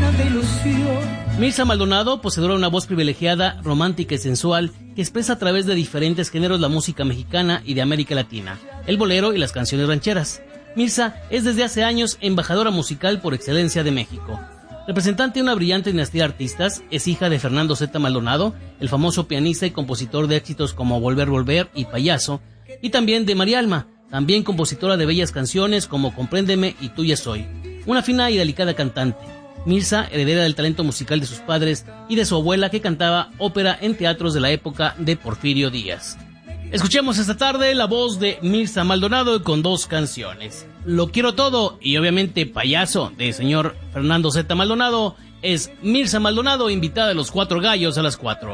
llena de ilusión. Mirza Maldonado, poseedora de una voz privilegiada, romántica y sensual, que expresa a través de diferentes géneros la música mexicana y de América Latina, el bolero y las canciones rancheras. Mirza es desde hace años embajadora musical por excelencia de México. Representante de una brillante dinastía de artistas, es hija de Fernando Z. Maldonado, el famoso pianista y compositor de éxitos como Volver, Volver y Payaso, y también de María Alma, también compositora de bellas canciones como Compréndeme y Tuya Soy. Una fina y delicada cantante. Mirza, heredera del talento musical de sus padres y de su abuela, que cantaba ópera en teatros de la época de Porfirio Díaz. Escuchemos esta tarde la voz de Mirza Maldonado con dos canciones. Lo quiero todo y obviamente Payaso de señor Fernando Z. Maldonado. Es Mirza Maldonado, invitada de los Cuatro Gallos a las 4.